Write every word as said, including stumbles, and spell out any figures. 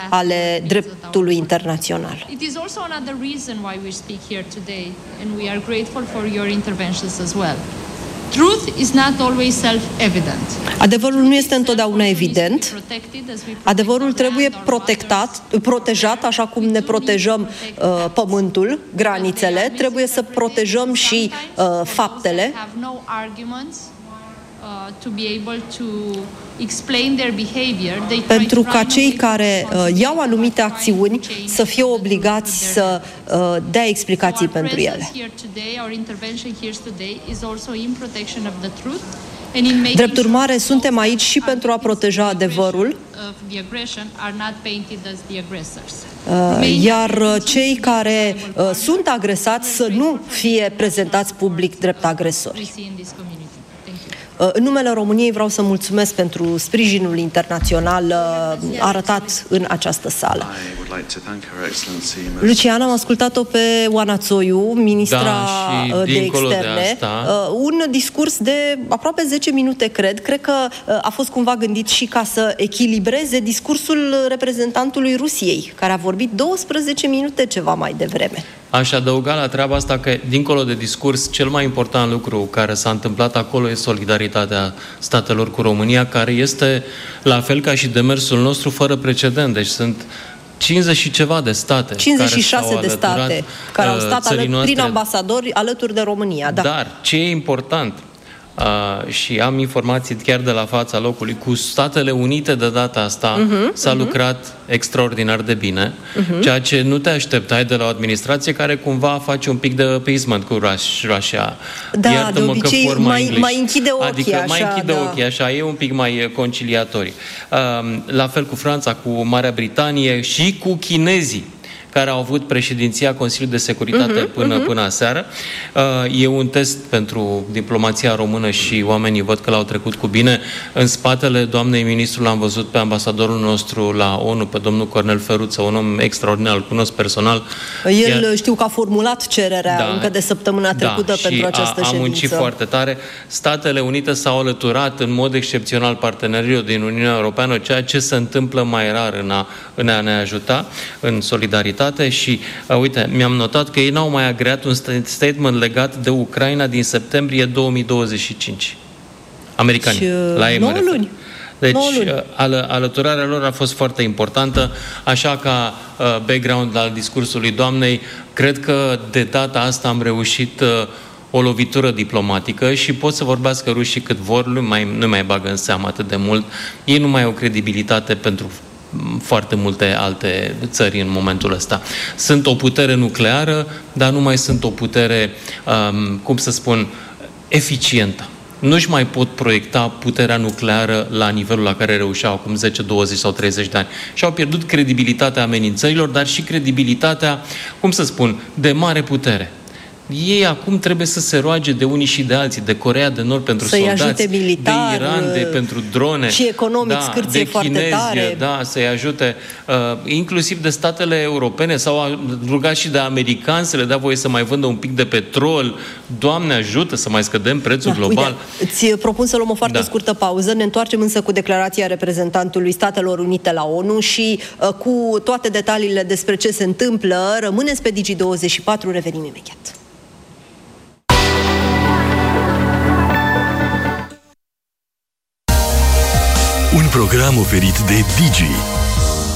ale dreptului internațional. It is also another reason why we speak here today, and we are grateful for your interventions as well. Truth is not always self-evident. Adevărul nu este întotdeauna evident. Adevărul trebuie protectat, protejat, așa cum ne protejăm uh, pământul, granițele, trebuie să protejăm și uh, faptele. Pentru ca cei care uh, iau anumite acțiuni să fie obligați să uh, dea explicații pentru ele. Drept urmare, suntem aici și pentru a proteja adevărul, uh, iar cei care uh, sunt agresați să nu fie prezentați public drept agresori. În numele României vreau să mulțumesc pentru sprijinul internațional arătat în această sală. Luciana, am ascultat-o pe Oana Țoiu, ministra da, de externe. De un discurs de aproape zece minute, cred. Cred că a fost cumva gândit și ca să echilibreze discursul reprezentantului Rusiei, care a vorbit douăsprezece minute ceva mai devreme. Aș adăuga la treaba asta că, dincolo de discurs, cel mai important lucru care s-a întâmplat acolo e solidaritatea statelor cu România, care este, la fel ca și demersul nostru, fără precedent. Deci sunt cincizeci și ceva de state cincizeci și șase de state care au stat alături, prin ambasadori alături de România. Da. Dar ce e important, Uh, și am informații chiar de la fața locului, cu Statele Unite de data asta uh-huh, s-a uh-huh. lucrat extraordinar de bine, uh-huh. ceea ce nu te așteptai de la o administrație care cumva face un pic de appeasement cu Russia. Da, iartă-mă de obicei că mai, mai închide ochii adică așa. mai închide da. ochii așa, e un pic mai conciliatorii. Uh, la fel cu Franța, cu Marea Britanie și cu chinezii, care au avut președinția Consiliului de Securitate uh-huh, până, uh-huh. până aseară. Uh, e un test pentru diplomația română și oamenii văd că l-au trecut cu bine. În spatele doamnei ministru l-am văzut pe ambasadorul nostru la ONU, pe domnul Cornel Feruță, un om extraordinar, îl cunosc personal. El Iar... știu că a formulat cererea da, încă de săptămâna trecută da, pentru această a, ședință. A muncit foarte tare. Statele Unite s-au alăturat în mod excepțional partenerilor din Uniunea Europeană, ceea ce se întâmplă mai rar în a, în a ne ajuta în solidaritate. Și, uh, uite, mi-am notat că ei n-au mai agreat un statement legat de Ucraina din septembrie două mii douăzeci și cinci. Americani, deci, uh, la ei mă refer. Deci, uh, al- alăturarea lor a fost foarte importantă, așa ca uh, background al discursului doamnei, cred că de data asta am reușit uh, o lovitură diplomatică și pot să vorbească rușii cât vor, nu mai, nu mai bagă în seamă atât de mult. Ei nu mai au credibilitate pentru foarte multe alte țări în momentul ăsta. Sunt o putere nucleară, dar nu mai sunt o putere, um, cum să spun, eficientă. Nu-și mai pot proiecta puterea nucleară la nivelul la care reușeau acum zece, douăzeci sau treizeci de ani. Și au pierdut credibilitatea amenințărilor, dar și credibilitatea, cum să spun, de mare putere. Ei acum trebuie să se roage de unii și de alții, de Coreea de Nord pentru să-i soldați, ajute militar, de Iran de, pentru drone, și economic da, scârție de foarte chinezi, tare. Da, să-i ajute, uh, inclusiv de statele europene, s-au rugat și de americani să le dea voie să mai vândă un pic de petrol. Doamne ajută să mai scădem prețul da, global. Uite, îți propun să luăm o foarte da. scurtă pauză, ne întoarcem însă cu declarația reprezentantului Statelor Unite la ONU și uh, cu toate detaliile despre ce se întâmplă. Rămâneți pe Digi douăzeci și patru, revenim imediat. Un program oferit de Digi,